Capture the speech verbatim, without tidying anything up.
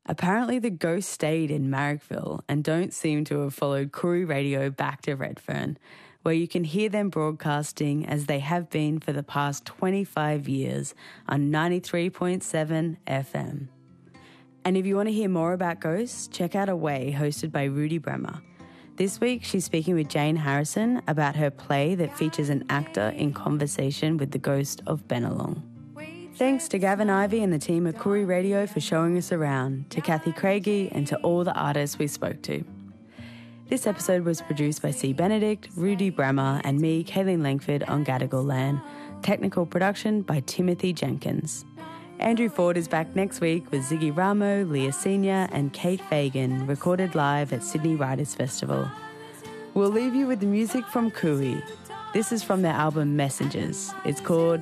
Apparently the ghosts stayed in Marrickville and don't seem to have followed Koori Radio back to Redfern, where you can hear them broadcasting as they have been for the past twenty-five years on ninety-three point seven F M. And if you want to hear more about ghosts, check out Away, hosted by Rudy Bremer. This week, she's speaking with Jane Harrison about her play that features an actor in conversation with the ghost of Bennelong. Thanks to Gavin Ivey and the team at Koori Radio for showing us around, to Kathy Craigie and to all the artists we spoke to. This episode was produced by C. Benedict, Rudy Bremer and me, Kayleen Langford, on Gadigal land. Technical production by Timothy Jenkins. Andrew Ford is back next week with Ziggy Ramo, Leah Senior and Kate Fagan, recorded live at Sydney Writers' Festival. We'll leave you with the music from Koori. This is from their album Messengers. It's called